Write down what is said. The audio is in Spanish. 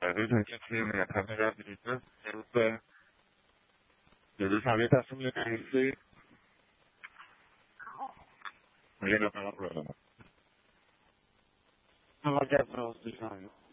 la cámara directa, Jadi saya tak sempat isi, mungkin apa apa. Nama dia terus di sana.